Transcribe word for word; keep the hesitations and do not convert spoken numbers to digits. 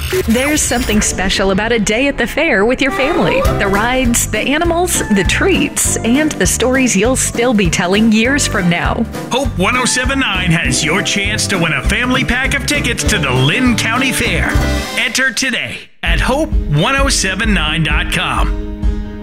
There's something special about a day at the fair with your family. The rides, the animals, the treats, and the stories you'll still be telling years from now. Hope one oh seven point nine has your chance to win a family pack of tickets to the Lynn County Fair. Enter today at hope ten seventy-nine dot com.